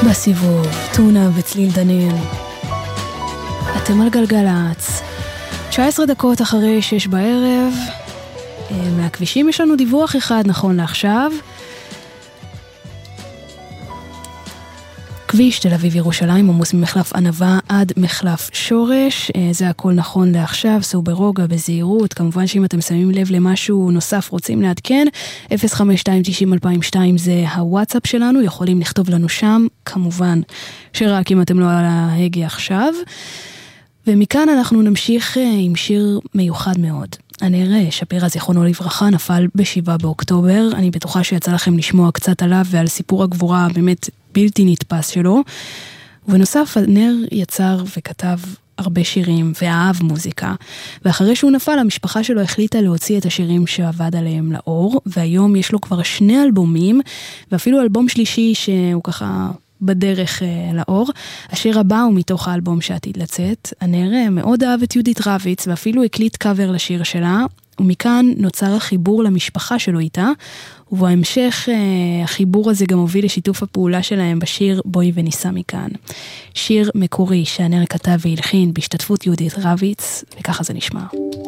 בסיבוב, טונה וצליל דניאל. אתם על גלגלץ. 19 דקות אחרי 6 בערב. מהכבישים יש לנו דיווח אחד נכון לעכשיו. כביש תל אביב ירושלים עמוס ממחלף ענבה עד מחלף שורש, זה הכל נכון לעכשיו, סעו ברוגע, בזהירות, כמובן שאם אתם שמים לב למשהו נוסף רוצים לעדכן, 05290-2002 זה הוואטסאפ שלנו, יכולים לכתוב לנו שם, כמובן שרק אם אתם לא על ההגה עכשיו, ומכאן אנחנו נמשיך עם שיר מיוחד מאוד. הנראה שפירה זיכרונו לברכה נפל ב7 באוקטובר, אני בטוחה שיצא לכם לשמוע קצת עליו ועל סיפור הגבורה באמת בלתי נתפס שלו, ובנוסף נר יצר וכתב הרבה שירים ואהב מוזיקה, ואחרי שהוא נפל המשפחה שלו החליטה להוציא את השירים שעבד עליהם לאור, והיום יש לו כבר 2 אלבומים, ואפילו אלבום שלישי שהוא ככה בדרך לאור. השיר הבא הוא מתוך האלבום שעתיד לצאת. הנראה מאוד אהב את יהודית רביץ ואפילו הקליט קאבר לשיר שלה, ומכאן נוצר החיבור למשפחה שלו איתה, ובהמשך החיבור הזה גם הוביל לשיתוף הפעולה שלהם בשיר בואי וניסע מכאן. שיר מקורי שהנראה כתב והלחין בהשתתפות יהודית רביץ, וככה זה נשמע.